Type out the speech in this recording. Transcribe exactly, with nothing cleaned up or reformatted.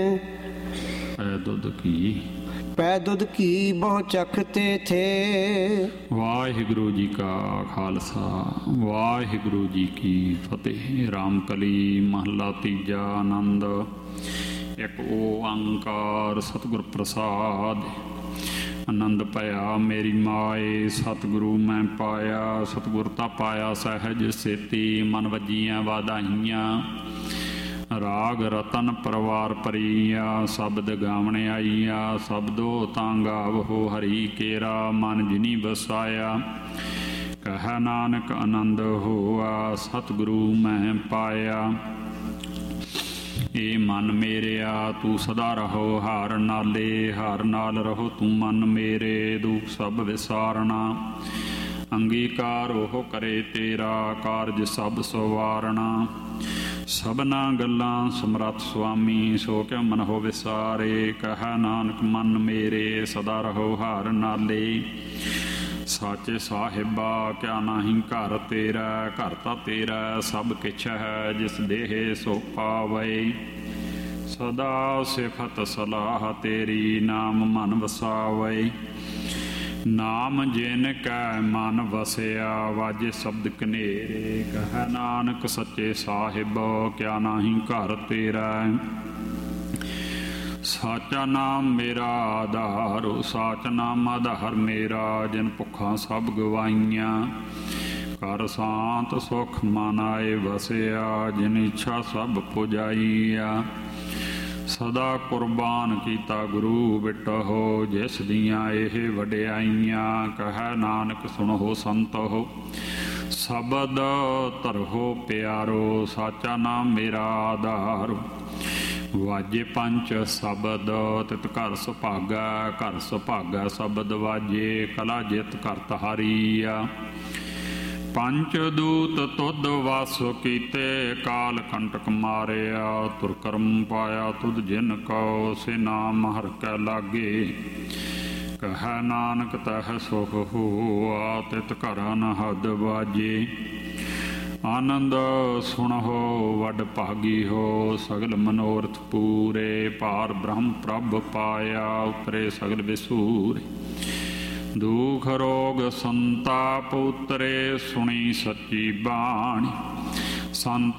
ਪੈ ਦੁੱਧ ਕੀ ਪੈ ਦੁੱਧ ਕੀ ਬਹੁ ਚਖਤੇ ਥੇ। ਵਾਹਿਗੁਰੂ ਜੀ ਕਾ ਖਾਲਸਾ ਵਾਹਿਗੁਰੂ ਜੀ ਕੀ ਫਤਿਹ। ਰਾਮਕਲੀ ਮਹੱਲਾ ਤੀਜਾ। ਆਨੰਦ। ਇੱਕ ਓੰਕਾਰ ਸਤਿਗੁਰ ਪ੍ਰਸਾਦਿ। ਆਨੰਦ ਭਇਆ ਮੇਰੀ ਮਾਏ ਸਤਿਗੁਰੂ ਮੈਂ ਪਾਇਆ। ਸਤਿਗੁਰ ਤਾਂ ਪਾਇਆ ਸਹਿਜ ਸੇਤੀ ਮਨ ਵੱਜੀਆਂ ਵਾਧਾਈਆਂ। ਰਾਗ ਰਤਨ ਪਰਵਾਰ ਪਰੀਆ ਸ਼ਬਦ ਗਾਵਣ ਆਈਆ। ਸ਼ਬਦੋ ਤਾਂ ਗਾਵਹੋ ਹਰੀ ਕੇਰਾ ਮਨ ਜਿਨੀ ਵਸਾਇਆ। ਕਹਿ ਨਾਨਕ ਆਨੰਦ ਹੋਆ ਸਤਿਗੁਰੂ ਮੈਂ ਪਾਇਆ। ਏ ਮਨ ਮੇਰਿਆ ਤੂੰ ਸਦਾ ਰਹੋ ਹਾਰ ਨਾਲੇ। ਹਾਰ ਨਾਲ ਰਹੋ ਤੂੰ ਮਨ ਮੇਰੇ ਦੁਖ ਸਭ ਵਿਸਾਰਣਾ। ਅੰਗੀਕਾਰ ਉਹ ਕਰੇ ਤੇਰਾ ਕਾਰਜ ਸਭ ਸਵਾਰਣਾ। ਸਭਨਾ ਗੱਲਾਂ ਸਮਰੱਥ ਸੁਆਮੀ ਸੋ ਕਿਉ ਮਨ ਹੋ ਵਿਸਾਰੇ। ਕਹਿ ਨਾਨਕ ਮਨ ਮੇਰੇ ਸਦਾ ਰਹੋ ਹਾਰ ਨਾਲੇ। ਸਾਚੇ ਸਾਹਿਬਾ ਕਿਆ ਨਾਹੀਂ ਘਰ ਤੇਰਾ। ਘਰ ਤਾਂ ਤੇਰਾ ਸਭ ਕਿਛ ਹੈ ਜਿਸ ਦੇਹ ਸੋ ਪਾਵੇ। ਸਦਾ ਸਿਫਤ ਸਲਾਹ ਤੇਰੀ ਨਾਮ ਮਨ ਵਸਾਵੇ। ਨਾਮ ਜਿਨ ਕੈ ਮਨ ਵਸਿਆ ਵਾਜੇ ਸ਼ਬਦ ਕਨੇਰੇ। ਕਹਿ ਨਾਨਕ ਸੱਚੇ ਸਾਹਿਬ ਕਿਆ ਨਾਹੀਂ ਘਰ ਤੇਰਾ। ਸਾਚਾ ਨਾਮ ਮੇਰਾ ਆਧਾਰ ਸਾਚ ਨਾਮ ਆਧਾਰ ਮੇਰਾ। ਜਿਨ ਭੁੱਖਾਂ ਸਭ ਗਵਾਈਆਂ ਕਰ ਸ਼ਾਂਤ ਸੁਖ ਮਨ ਆਏ ਵਸਿਆ। ਜਿਨ ਇੱਛਾ ਸਭ ਪੁਜਾਈਆ ਸਦਾ ਕੁਰਬਾਨ ਕੀਤਾ ਗੁਰੂ ਬਿਟਹੁ। ਜਿਸ ਦੀਆਂ ਇਹ ਵਡਿਆਈਆਂ ਕਹਿ ਨਾਨਕ ਸੁਣੋ ਸੰਤੋ। ਸ਼ਬਦ ਧਰੋ ਪਿਆਰੋ ਸਾਚਾ ਨਾਮ ਮੇਰਾ ਆਧਾਰ। ਵਾਜੇ ਪੰਚ ਸ਼ਬਦ ਤਿਤ ਘਰ ਸੁਭਾਗਾ। ਘਰ ਸੁਭਾਗਾ ਸ਼ਬਦ ਵਾਜੇ ਕਲਾ ਜਿਤ ਕਰਤ ਹਾਰੀਆ। ਪੰਚ ਦੂਤ ਤੁਧ ਵਸ ਕੀਤੇ ਕਾਲ ਕੰਟਕ ਮਾਰਿਆ। ਤੁਰ ਕਰਮ ਪਾਇਆ ਤੁਧ ਜਿਨ ਕਉ ਸੇ ਨਾਮ ਹਰਿ ਕੈ ਲਾਗੇ। ਕਹਿ ਨਾਨਕ ਤਹ ਸੁਖ ਹੋਆ ਤਿਤ ਘਰ ਅਨਹਦ ਵਾਜੇ। ਆਨੰਦ ਸੁਣਹੁ ਵੱਡ ਭਾਗੀ ਹੋ ਸਗਲ ਮਨੋਰਥ ਪੂਰੇ। ਭਾਰ ਬ੍ਰਹਮ ਪ੍ਰਭ ਪਾਇਆ ਉਤਰੇ ਸਗਲ ਵਿਸੂਰੇ। ਦੁਖ ਰੋਗ ਸੰਤਾਪ ਉਤਰੇ ਸੁਣੀ ਸੱਚੀ ਬਾਣੀ। ਸੰਤ